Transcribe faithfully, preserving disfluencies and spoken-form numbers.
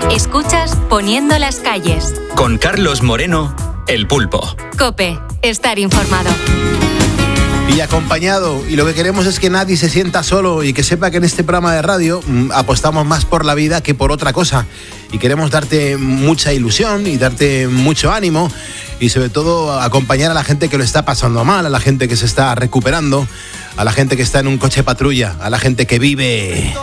Escuchas Poniendo las calles. Con Carlos Moreno, El Pulpo. COPE, estar informado. Y acompañado, y lo que queremos es que nadie se sienta solo y que sepa que en este programa de radio mmm, apostamos más por la vida que por otra cosa. Y queremos darte mucha ilusión y darte mucho ánimo y sobre todo acompañar a la gente que lo está pasando mal, a la gente que se está recuperando, a la gente que está en un coche patrulla, a la gente que vive...